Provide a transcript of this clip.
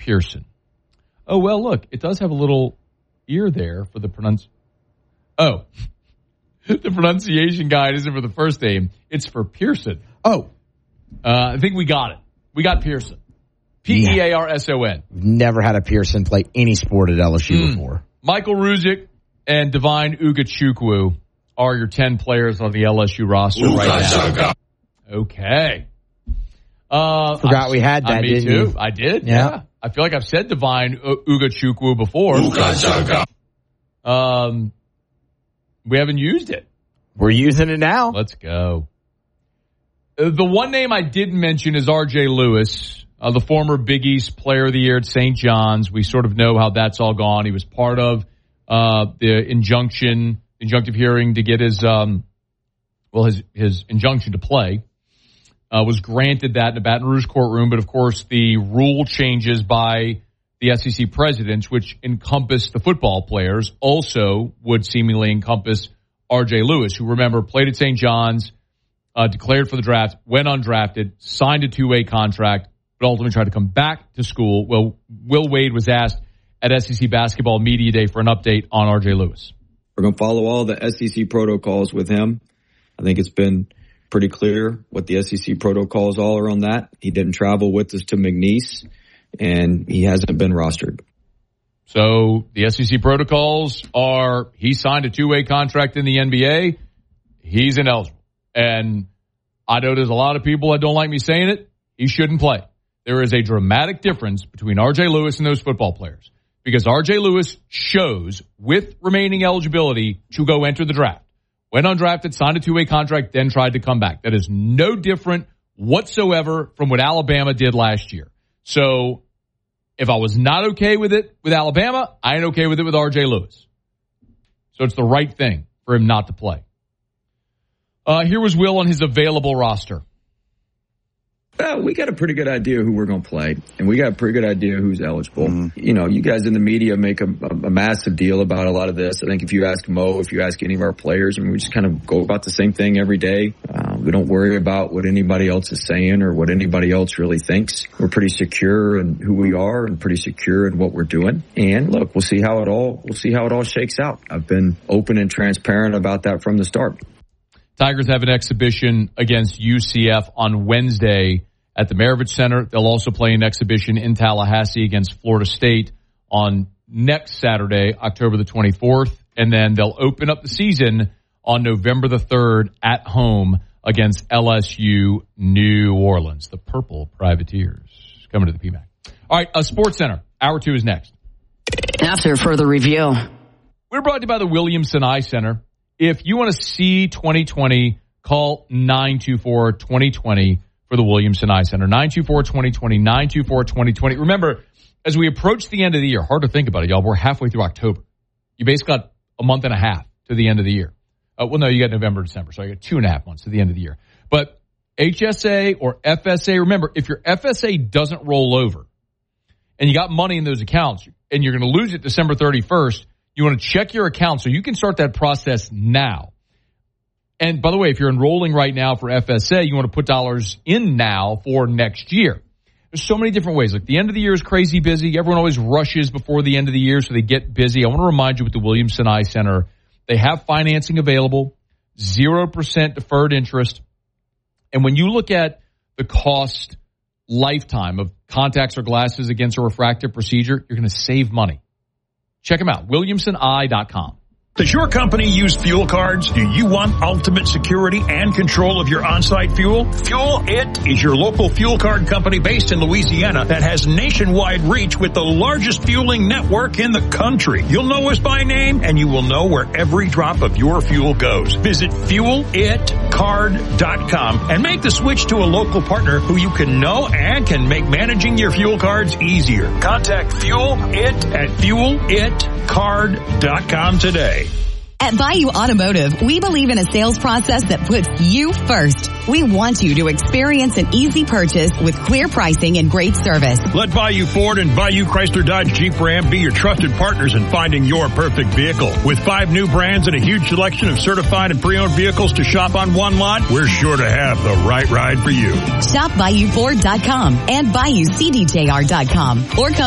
Pearson. Oh, well, look, it does have a little ear there for the the pronunciation guide isn't for the first name. It's for Pearson. Oh. I think we got it. We got Pearson. Pearson. Never had a Pearson play any sport at LSU before. Michael Ruzic and Divine Ugachukwu are your 10 players on the LSU roster right now. Okay. Forgot we had that, didn't you? I did, yeah. I feel like I've said Divine Ugachukwu before. We haven't used it. We're using it now. Let's go. The one name I didn't mention is R.J. Lewis, the former Big East Player of the Year at St. John's. We sort of know how that's all gone. He was part of the injunctive hearing to get his injunction to play. Was granted that in the Baton Rouge courtroom, but of course the rule changes by the SEC presidents, which encompass the football players, also would seemingly encompass R.J. Lewis, who, remember, played at St. John's, declared for the draft, went undrafted, signed a two-way contract, but ultimately tried to come back to school. Well, Will Wade was asked at SEC Basketball Media Day for an update on R.J. Lewis. We're going to follow all the SEC protocols with him. I think it's been pretty clear what the SEC protocols all are on that. He didn't travel with us to McNeese, and he hasn't been rostered. So the SEC protocols are he signed a two-way contract in the NBA. He's ineligible. And I know there's a lot of people that don't like me saying it. He shouldn't play. There is a dramatic difference between R.J. Lewis and those football players because R.J. Lewis chose, with remaining eligibility, to go enter the draft. Went undrafted, signed a two-way contract, then tried to come back. That is no different whatsoever from what Alabama did last year. So if I was not okay with it with Alabama, I ain't okay with it with R.J. Lewis. So it's the right thing for him not to play. Here was Will on his available roster. We got a pretty good idea who we're going to play, and we got a pretty good idea who's eligible. Mm-hmm. You know, you guys in the media make a massive deal about a lot of this. I think if you ask Mo, if you ask any of our players, I mean, we just kind of go about the same thing every day. We don't worry about what anybody else is saying or what anybody else really thinks. We're pretty secure in who we are and pretty secure in what we're doing. And look, we'll see how it all shakes out. I've been open and transparent about that from the start. Tigers have an exhibition against UCF on Wednesday at the Maravich Center. They'll also play an exhibition in Tallahassee against Florida State on next Saturday, October the 24th. And then they'll open up the season on November the 3rd at home against LSU New Orleans, the Purple Privateers. Coming to the PMAC. All right, Sports Center. Hour 2 is next. After further review. We're brought to you by the Williamson Eye Center. If you want to see 2020, call 924-2020 for the Williamson Eye Center. 924-2020, 924-2020. Remember, as we approach the end of the year, hard to think about it, y'all, we're halfway through October. You basically got a month and a half to the end of the year. Well, no, you got November, December, so you got 2.5 months to the end of the year. But HSA or FSA, remember, if your FSA doesn't roll over and you got money in those accounts and you're going to lose it December 31st, you want to check your account so you can start that process now. And by the way, if you're enrolling right now for FSA, you want to put dollars in now for next year. There's so many different ways. Like the end of the year is crazy busy. Everyone always rushes before the end of the year, so they get busy. I want to remind you with the Williamson Eye Center, they have financing available, 0% deferred interest. And when you look at the cost lifetime of contacts or glasses against a refractive procedure, you're going to save money. Check them out, WilliamsonEye.com. Does your company use fuel cards? Do you want ultimate security and control of your on-site fuel? Fuel It is your local fuel card company based in Louisiana that has nationwide reach with the largest fueling network in the country. You'll know us by name, and you will know where every drop of your fuel goes. Visit FuelItCard.com and make the switch to a local partner who you can know and can make managing your fuel cards easier. Contact Fuel It at FuelItCard.com today. At Bayou Automotive, we believe in a sales process that puts you first. We want you to experience an easy purchase with clear pricing and great service. Let Bayou Ford and Bayou Chrysler Dodge Jeep Ram be your trusted partners in finding your perfect vehicle. With 5 new brands and a huge selection of certified and pre-owned vehicles to shop on one lot, we're sure to have the right ride for you. Shop BayouFord.com and BayouCDJR.com or come